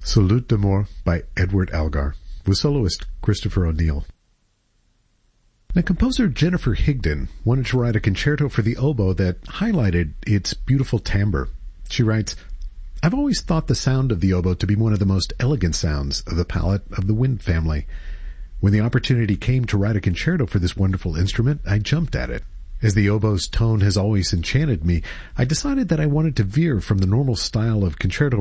Salute d'Amour by Edward Elgar, with soloist Christopher O'Neill. Now, composer Jennifer Higdon wanted to write a concerto for the oboe that highlighted its beautiful timbre. She writes, "I've always thought the sound of the oboe to be one of the most elegant sounds of the palette of the wind family. When the opportunity came to write a concerto for this wonderful instrument, I jumped at it. As the oboe's tone has always enchanted me, I decided that I wanted to veer from the normal style of concerto